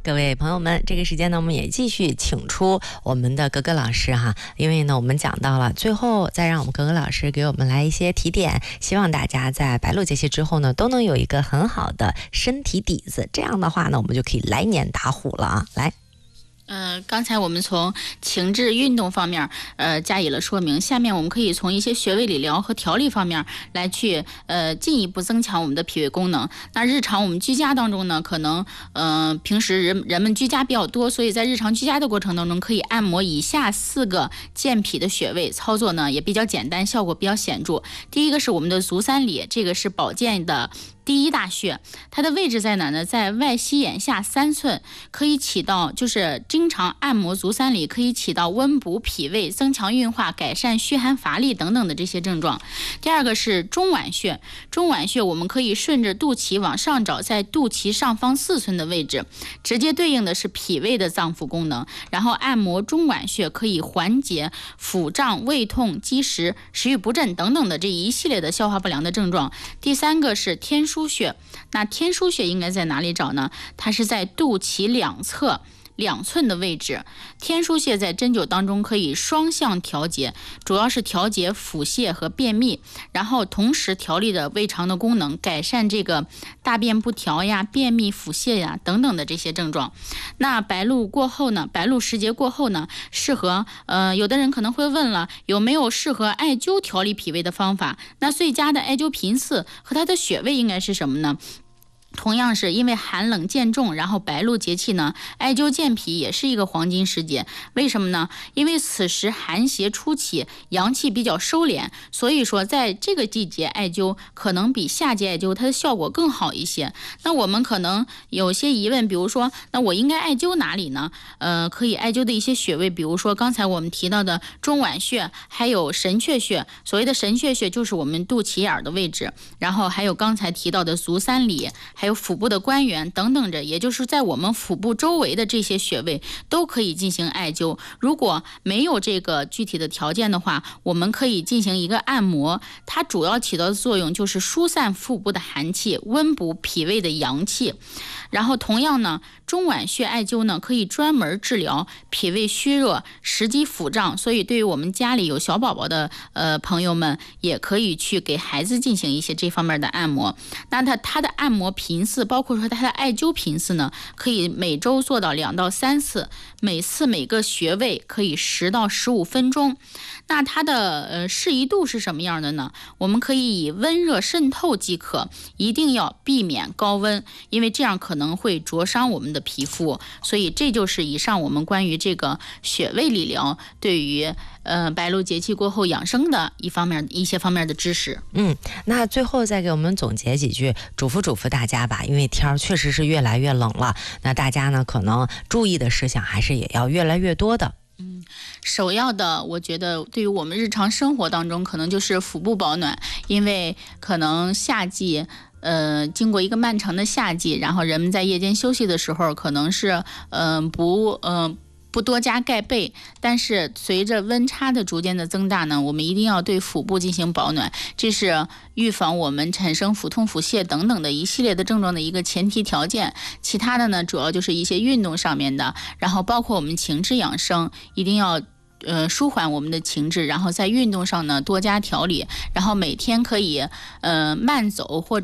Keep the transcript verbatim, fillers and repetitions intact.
各位朋友们，这个时间呢，我们也继续请出我们的格格老师哈，因为呢，我们讲到了最后，再让我们格格老师给我们来一些提点，希望大家在白露节气之后呢，都能有一个很好的身体底子，这样的话呢，我们就可以来年打虎了啊！来。 呃，刚才我们从情志运动方面呃加以了说明，下面我们可以从一些穴位理疗和调理方面来去呃进一步增强我们的脾胃功能。那日常我们居家当中呢，可能呃平时人人们居家比较多，所以在日常居家的过程当中，可以按摩以下四个健脾的穴位，操作呢也比较简单，效果比较显著。第一个是我们的足三里，这个是保健的第一大穴，它的位置在哪呢？在外膝眼下三寸，可以起到就是经常按摩足三里，可以起到温补脾胃、增强运化、改善虚寒乏力等等的这些症状。第二个是中脘穴，中脘穴我们可以顺着肚脐往上找，在肚脐上方四寸的位置，直接对应的是脾胃的脏腑功能。然后按摩中脘穴可以缓解腹胀、胃痛、积食、食欲不振等等的这一系列的消化不良的症状。第三个是天枢穴，那天枢穴应该在哪里找呢？它是在肚脐两侧两寸的位置。天枢穴在针灸当中可以双向调节，主要是调节腹泻和便秘，然后同时调理的胃肠的功能，改善这个大便不调呀、便秘、腹泻呀等等的这些症状。那白露过后呢，白露时节过后呢，适合呃有的人可能会问了，有没有适合艾灸调理脾胃的方法？那最佳的艾灸频次和它的穴位应该是什么呢？同样是因为寒冷渐重，然后白露节气呢，艾灸健脾也是一个黄金时节。为什么呢？因为此时寒邪初起，阳气比较收敛，所以说在这个季节艾灸可能比夏季艾灸它的效果更好一些。那我们可能有些疑问，比如说，那我应该艾灸哪里呢？呃，可以艾灸的一些穴位，比如说刚才我们提到的中脘穴，还有神阙穴。所谓的神阙穴就是我们肚脐眼的位置，然后还有刚才提到的足三里，还有腹部的关元等等着，也就是在我们腹部周围的这些穴位都可以进行艾灸。如果没有这个具体的条件的话，我们可以进行一个按摩，它主要起到的作用就是疏散腹部的寒气，温补脾胃的阳气。然后同样呢，中脘穴艾灸呢可以专门治疗脾胃虚热、食积腹胀，所以对于我们家里有小宝宝的呃朋友们，也可以去给孩子进行一些这方面的按摩。那它它的按摩频次，包括说它的艾灸频次呢，可以每周做到两到三次，每次每个穴位可以十到十五分钟。那它的呃适宜度是什么样的呢？我们可以以温热渗透即可，一定要避免高温，因为这样可能会灼伤我们的皮肤。所以这就是以上我们关于这个穴位理疗对于呃白露节气过后养生的一方面一些方面的知识。 嗯，那最后再给我们总结几句，嘱咐嘱咐大家吧，因为天儿确实是越来越冷了，那大家呢可能注意的事项还是也要越来越多的。 嗯，首要的，我觉得对于我们日常生活当中，可能就是腹部保暖，因为可能夏季，呃，经过一个漫长的夏季，然后人们在夜间休息的时候，可能是，嗯、呃，不，嗯、呃。不多加盖被，但是随着温差的逐渐的增大呢，我们一定要对腹部进行保暖，这是预防我们产生腹痛、腹泻等等的一系列的症状的一个前提条件。其他的呢，主要就是一些运动上面的，然后包括我们情志养生，一定要呃舒缓我们的情志，然后在运动上呢多加调理，然后每天可以呃慢走或者